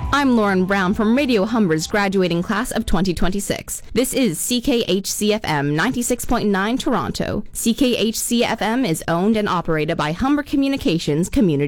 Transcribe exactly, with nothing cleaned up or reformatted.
I'm Lauren Brown from Radio Humber's graduating class of twenty twenty-six. This is C K H C F M ninety-six point nine Toronto. C K H C F M is owned and operated by Humber Communications Community